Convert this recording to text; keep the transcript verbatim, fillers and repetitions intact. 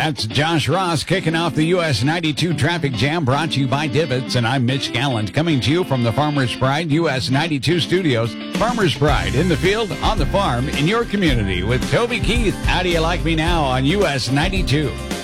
That's Josh Ross kicking off the U S ninety-two Traffic Jam, brought to you by Divots, and I'm Mitch Gallant, coming to you from the Farmers Pride U S ninety-two studios. Farmers Pride, in the field, on the farm, in your community, with Toby Keith. How do you like me now on U S ninety-two?